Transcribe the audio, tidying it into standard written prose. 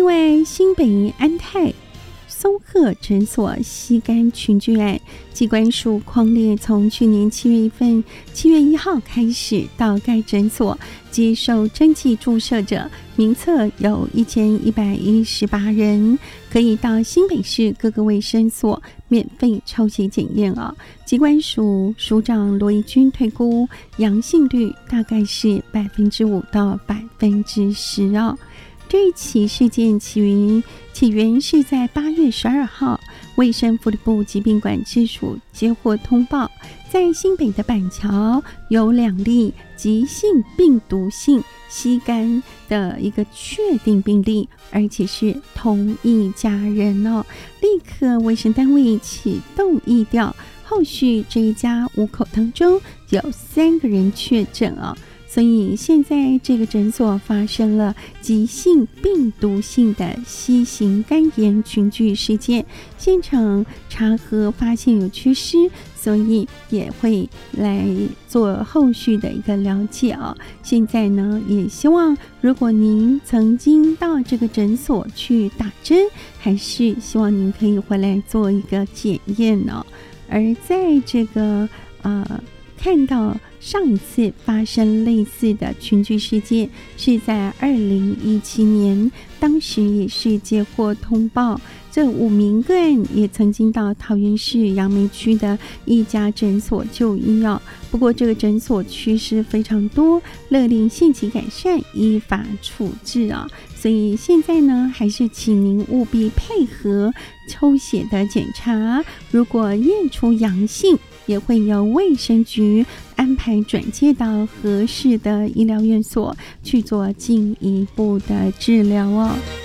外，新北安泰松鹤诊所吸肝群聚案，疾管署匡列从去年7月1号开始到该诊所接受针剂注射者名册有1118人，可以到新北市各个卫生所免费抽血检验哦。疾管署署长罗怡君推估阳性率大概是5%到10%哦。这一起事件起源是在8月12号，卫生福利部疾病管制署接获通报，在新北的板桥有2例急性病毒性吸肝的一个确定病例，而且是同一家人哦。立刻卫生单位启动疫调，后续这一家5口当中有3个人确诊哦。所以现在这个诊所发生了急性病毒性的 C 型肝炎群聚事件，现场查核发现有缺失，所以也会来做后续的一个了解哦。现在呢，也希望如果您曾经到这个诊所去打针，还是希望您可以回来做一个检验哦。而在这个看到上一次发生类似的群聚事件是在2017年，当时也是接获通报，这5名个案也曾经到桃园市杨梅区的一家诊所就医哦。不过这个诊所缺失非常多，勒令限期改善，依法处置啊。所以现在呢，还是请您务必配合抽血的检查，如果验出阳性，也会由卫生局安排转接到合适的医疗院所去做进一步的治疗哦。